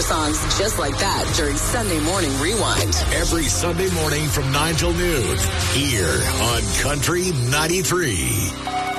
songs just like that during Sunday Morning Rewind. Every Sunday morning from 9 till noon here on Country 93.